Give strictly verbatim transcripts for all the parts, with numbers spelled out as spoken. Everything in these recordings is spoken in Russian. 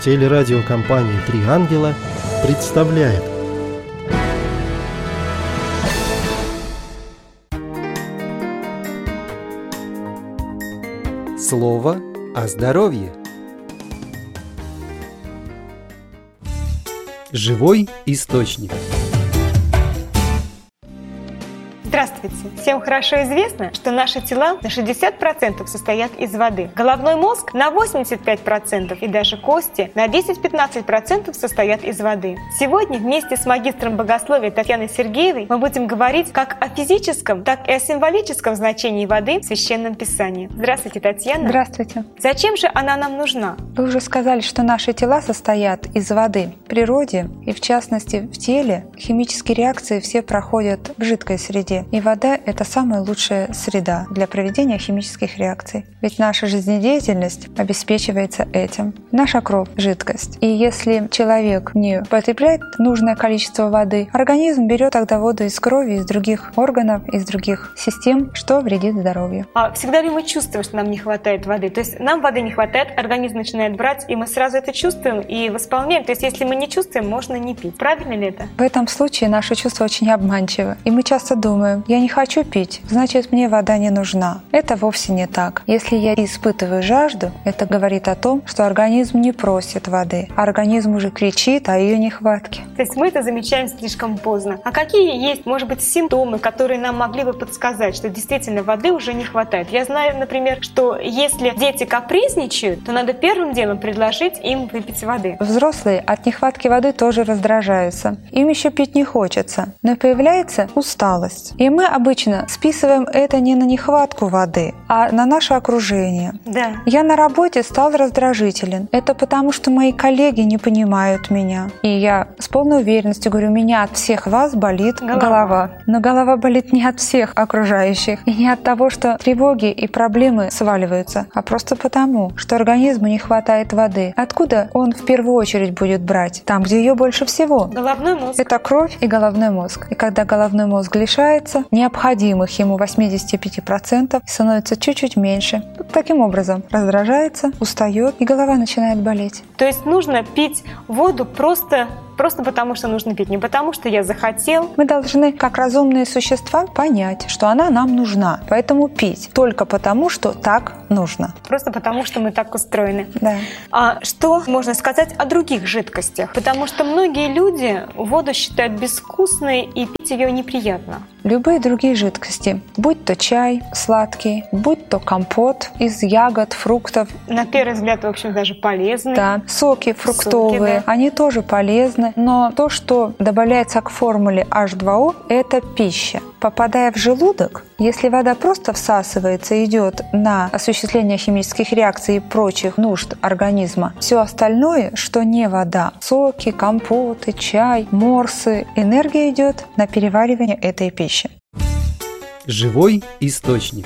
Телерадиокомпания «Три ангела» представляет. Слово о здоровье. Живой источник. Здравствуйте! Всем хорошо известно, что наши тела на шестьдесят процентов состоят из воды. Головной мозг на восемьдесят пять процентов и даже кости на десять-пятнадцать процентов состоят из воды. Сегодня вместе с магистром богословия Татьяной Сергеевой мы будем говорить как о физическом, так и о символическом значении воды в Священном Писании. Здравствуйте, Татьяна! Здравствуйте! Зачем же она нам нужна? Вы уже сказали, что наши тела состоят из воды. В природе и, в частности, в теле химические реакции все проходят в жидкой среде. И вода — это самая лучшая среда для проведения химических реакций. Ведь наша жизнедеятельность обеспечивается этим. Наша кровь — жидкость. И если человек не потребляет нужное количество воды, организм берет тогда воду из крови, из других органов, из других систем, что вредит здоровью. А всегда ли мы чувствуем, что нам не хватает воды? То есть нам воды не хватает, организм начинает брать, и мы сразу это чувствуем и восполняем. То есть если мы не чувствуем, можно не пить. Правильно ли это? В этом случае наши чувства очень обманчивы. И мы часто думаем: я не хочу пить, значит, мне вода не нужна. Это вовсе не так. Если я испытываю жажду, это говорит о том, что организм не просит воды, а организм уже кричит о ее нехватке. То есть мы это замечаем слишком поздно. А какие есть, может быть, симптомы, которые нам могли бы подсказать, что действительно воды уже не хватает? Я знаю, например, что если дети капризничают, то надо первым делом предложить им выпить воды. Взрослые от нехватки воды тоже раздражаются. Им еще пить не хочется, но появляется усталость. И мы обычно списываем это не на нехватку воды, а на наше окружение. Да. Я на работе стал раздражителен. Это потому, что мои коллеги не понимают меня. И я с полной уверенностью говорю: у меня от всех вас болит голова. голова. Но голова болит не от всех окружающих. И не от того, что тревоги и проблемы сваливаются, а просто потому, что организму не хватает воды. Откуда он в первую очередь будет брать? Там, где ее больше всего. Головной мозг. Это кровь и головной мозг. И когда головной мозг лишается необходимых ему восемьдесят пять процентов, становится чуть-чуть меньше. Таким образом раздражается, устает, и голова начинает болеть. То есть нужно пить воду просто... Просто потому, что нужно пить, не потому, что я захотел. Мы должны, как разумные существа, понять, что она нам нужна. Поэтому пить только потому, что так нужно. Просто потому, что мы так устроены. Да. А что можно сказать о других жидкостях? Потому что многие люди воду считают безвкусной и пить ее неприятно. Любые другие жидкости, будь то чай сладкий, будь то компот из ягод, фруктов. На первый взгляд, в общем, даже полезны. Да, соки фруктовые, соки, да. Они тоже полезны. Но то, что добавляется к формуле эйч два о, это пища. Попадая в желудок, если вода просто всасывается и идет на осуществление химических реакций и прочих нужд организма, все остальное, что не вода, соки, компоты, чай, морсы, энергия идет на переваривание этой пищи. Живой источник.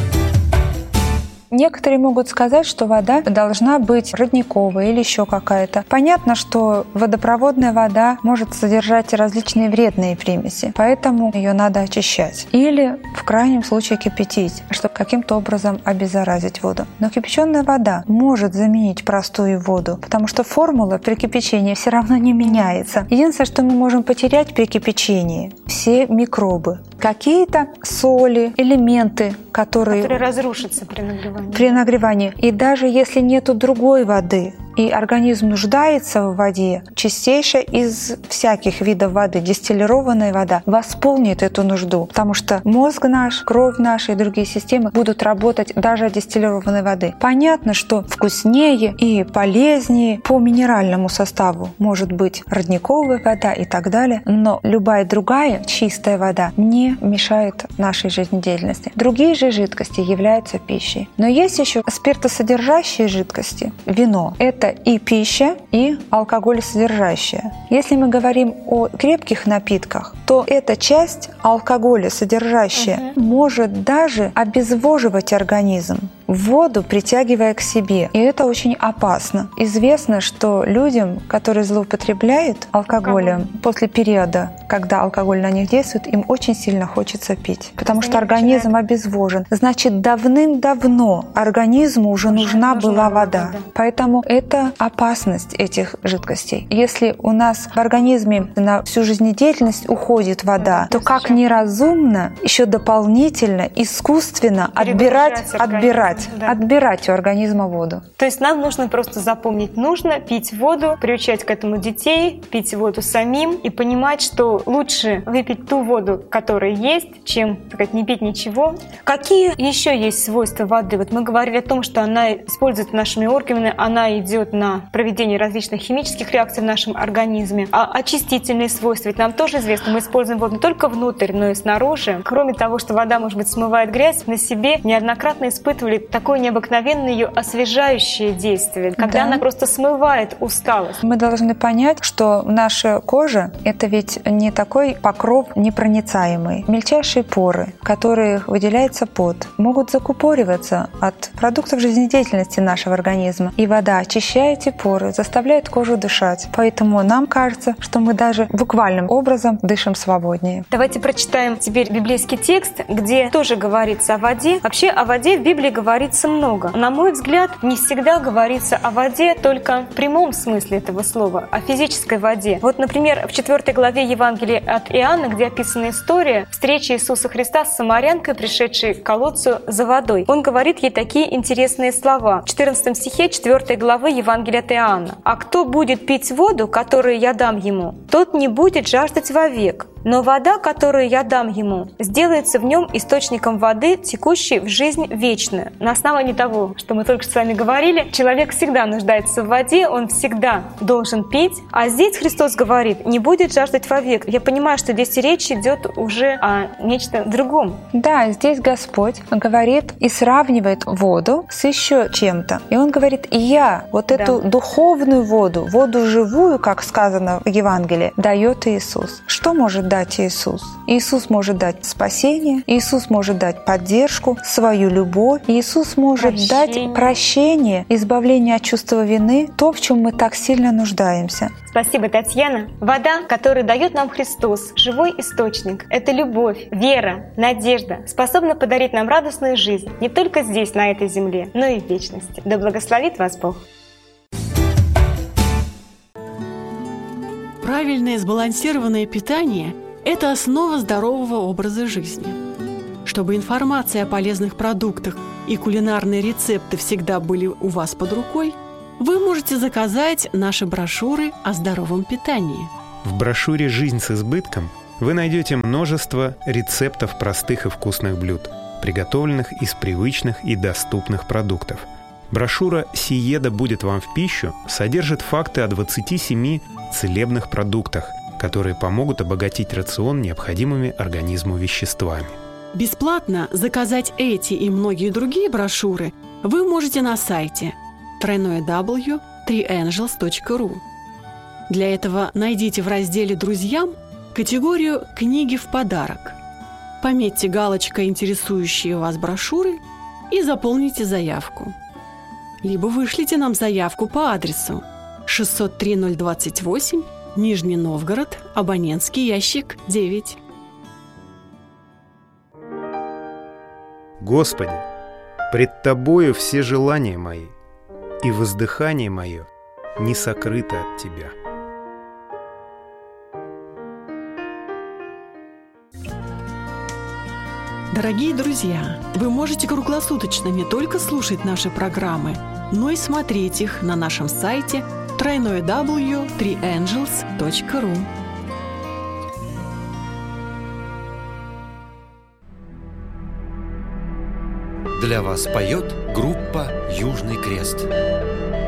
Некоторые могут сказать, что вода должна быть родниковая или еще какая-то. Понятно, что водопроводная вода может содержать различные вредные примеси, поэтому ее надо очищать. Или, в крайнем случае, кипятить, чтобы каким-то образом обеззаразить воду. Но кипяченая вода может заменить простую воду, потому что формула при кипячении все равно не меняется. Единственное, что мы можем потерять при кипячении – все микробы. Какие-то соли, элементы, которые... Которые разрушатся при нагревании. При нагревании. И даже если нету другой воды, и организм нуждается в воде, чистейшая из всяких видов воды, дистиллированная вода, восполнит эту нужду, потому что мозг наш, кровь наша и другие системы будут работать даже от дистиллированной воды. Понятно, что вкуснее и полезнее по минеральному составу может быть родниковая вода и так далее, но любая другая чистая вода не мешает нашей жизнедеятельности. Другие же жидкости являются пищей. Но есть еще спиртосодержащие жидкости. Вино – это и пища, и алкоголесодержащая. Если мы говорим о крепких напитках, то эта часть алкоголесодержащая uh-huh. может даже обезвоживать организм. воду притягивая к себе. И это очень опасно. Известно, что людям, которые злоупотребляют алкоголем, Алкоголь. после периода, когда алкоголь на них действует, им очень сильно хочется пить, потому что организм обезвожен. Значит, давным-давно организму уже нужна была вода. Поэтому это опасность этих жидкостей. Если у нас в организме на всю жизнедеятельность уходит вода, то как неразумно еще дополнительно, искусственно отбирать, отбирать, да. отбирать у организма воду. То есть нам нужно просто запомнить, нужно пить воду, приучать к этому детей, пить воду самим и понимать, что лучше выпить ту воду, которая есть, чем, так сказать, не пить ничего. Какие еще есть свойства воды? Вот мы говорили о том, что она используется нашими органами, она идет на проведение различных химических реакций в нашем организме. А очистительные свойства, ведь нам тоже известно, мы используем воду не только внутрь, но и снаружи. Кроме того, что вода, может быть, смывает грязь, на себе неоднократно испытывали такое необыкновенное ее освежающее действие, когда да. она просто смывает усталость. Мы должны понять, что наша кожа — это ведь не такой покров непроницаемый. Мельчайшие поры, в которых выделяется пот, могут закупориваться от продуктов жизнедеятельности нашего организма. И вода, очищая эти поры, заставляет кожу дышать. Поэтому нам кажется, что мы даже буквальным образом дышим свободнее. Давайте прочитаем теперь библейский текст, где тоже говорится о воде. Вообще о воде в Библии говорится много. На мой взгляд, не всегда говорится о воде только в прямом смысле этого слова, о физической воде. Вот, например, в четвёртой главе Евангелия от Иоанна, где описана история встречи Иисуса Христа с самарянкой, пришедшей к колодцу за водой. Он говорит ей такие интересные слова. В четырнадцатом стихе четвёртой главы Евангелия от Иоанна. «А кто будет пить воду, которую я дам ему, тот не будет жаждать вовек. Но вода, которую я дам ему, сделается в нем источником воды, текущей в жизнь вечную». На основании того, что мы только что с вами говорили, человек всегда нуждается в воде, он всегда должен пить. А здесь Христос говорит, не будет жаждать вовек. Я понимаю, что здесь речь идет уже о нечто другом. Да, здесь Господь говорит и сравнивает воду с еще чем-то. И Он говорит, я вот да. эту духовную воду, воду живую, как сказано в Евангелии, дает Иисус. Что может дать Иисус? Иисус может дать спасение, Иисус может дать поддержку, свою любовь, Иисус может прощение. дать прощение, избавление от чувства вины, то, в чем мы так сильно нуждаемся. Спасибо, Татьяна. Вода, которую дает нам Христос, живой источник, это любовь, вера, надежда, способна подарить нам радостную жизнь не только здесь, на этой земле, но и в вечности. Да благословит вас Бог. Правильное сбалансированное питание – это основа здорового образа жизни. Чтобы информация о полезных продуктах и кулинарные рецепты всегда были у вас под рукой, вы можете заказать наши брошюры о здоровом питании. В брошюре «Жизнь с избытком» вы найдете множество рецептов простых и вкусных блюд, приготовленных из привычных и доступных продуктов. Брошюра «Сиеда будет вам в пищу» содержит факты о двадцати семи целебных продуктах, которые помогут обогатить рацион необходимыми организму веществами. Бесплатно заказать эти и многие другие брошюры вы можете на сайте дабл ю дабл ю дабл ю точка три энджелс точка ру. Для этого найдите в разделе «Друзьям» категорию «Книги в подарок». Пометьте галочкой интересующие вас брошюры и заполните заявку. Либо вышлите нам заявку по адресу шестьсот три ноль двадцать восемь, Нижний Новгород, абонентский ящик девять. Господи, пред Тобою все желания мои, и воздыхание мое не сокрыто от Тебя. Дорогие друзья, вы можете круглосуточно не только слушать наши программы, но и смотреть их на нашем сайте дабл ю дабл ю дабл ю точка три энджелс точка ру. Для вас поет группа «Южный крест».